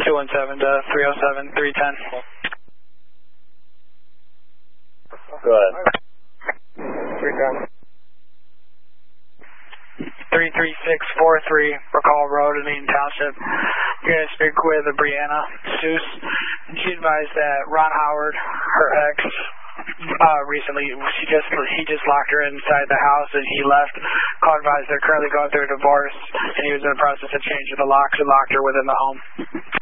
217 to 307 310. Go ahead. 310. 33643 Recall Road in Eaton Township. You're going to speak with Brianna Seuss. She advised that Ron Howard, her ex, recently, he just locked her inside the house and he left. Call advised they're currently going through a divorce and he was in the process of changing the locks and locked her within the home.